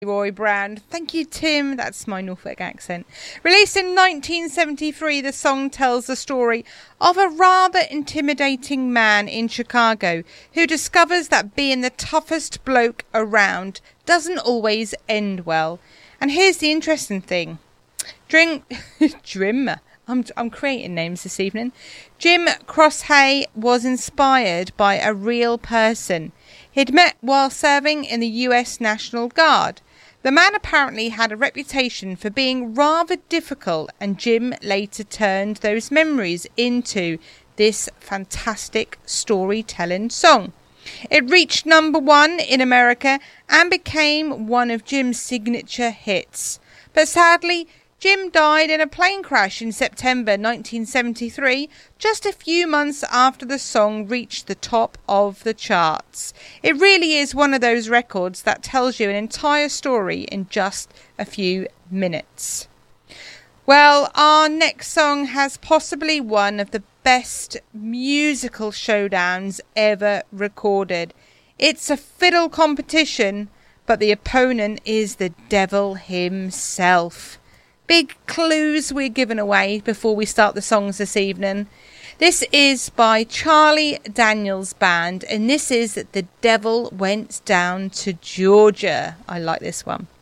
Roy Brown. Thank you, Tim. That's my Norfolk accent. Released in 1973, the song tells the story of a rather intimidating man in Chicago who discovers that being the toughest bloke around doesn't always end well. And here's the interesting thing. I'm creating names this evening. Jim Crosshay was inspired by a real person he'd met while serving in the US National Guard. The man apparently had a reputation for being rather difficult, and Jim later turned those memories into this fantastic storytelling song. It reached #1 in America and became one of Jim's signature hits. But sadly, Jim died in a plane crash in September 1973, just a few months after the song reached the top of the charts. It really is one of those records that tells you an entire story in just a few minutes. Well, our next song has possibly one of the best musical showdowns ever recorded. It's a fiddle competition, but the opponent is the devil himself. Big clues we're giving away before we start the songs this evening. This is by Charlie Daniels Band, and this is The Devil Went Down to Georgia. I like this one.